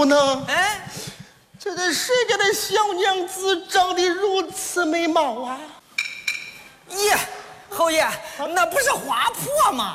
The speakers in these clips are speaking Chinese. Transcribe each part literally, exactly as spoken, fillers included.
不能。 哎， 这个谁家的小娘子长得如此美貌啊？ 耶，侯爷，那不是花婆吗？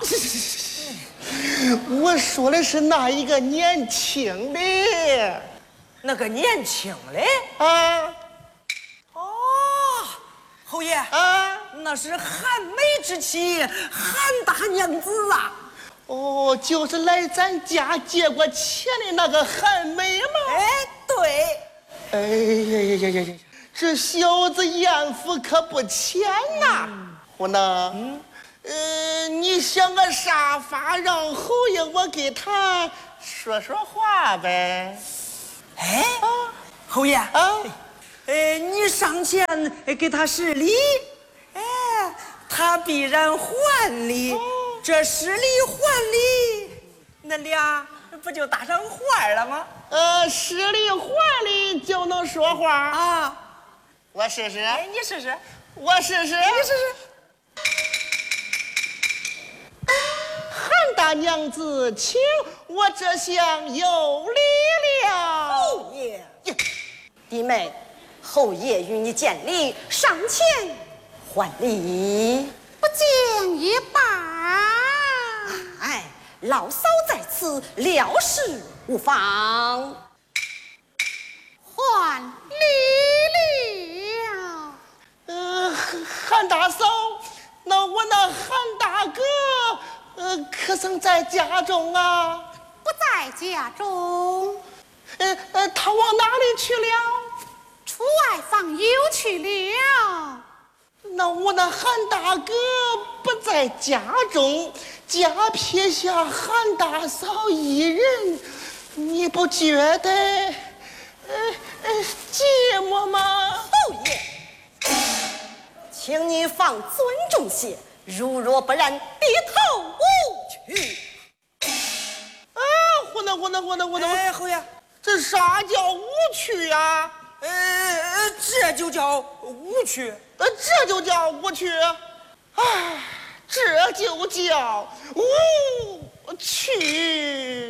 我说的是那一个年轻的， 那个年轻的啊哦，侯爷啊， 那是韩美之妻韩大娘子啊。 哦，就是来咱家借过钱的那个韩美吗？ 哎，对。 哎呀呀呀呀呀！这小子艳福可不浅呐！我呢，嗯，呃，你想个啥法让侯爷我给他说说话呗？ 哎，侯爷啊， 哎，你上前给他施礼，哎，他必然还礼。 哦这施礼还礼，那俩不就搭上话了吗？ 呃，施礼还礼就能说话啊！ 我试试， 哎，你试试， 我试试， 你试试。 韩大娘子，请我这厢有礼了。 侯爷，弟妹，侯爷与你见礼，上前还礼。 不见也罢。 哎，老嫂在此，料事无妨。 还礼了。 呃，韩大嫂，那我那韩大哥，呃，可曾在家中啊？ 不在家中， 呃呃，他往哪里去了？ 出外访友去了。 那我那韩大哥不在家中，家撇下韩大嫂一人，你不觉得呃呃寂寞吗？ 侯爷，请你放尊重些，如若不然，低头无趣。 啊，混蛋混蛋混蛋混蛋！ 哎，侯爷， 这啥叫无趣呀？ 呃，这就叫无趣。 呃，这就叫无趣，哎，这就叫无趣。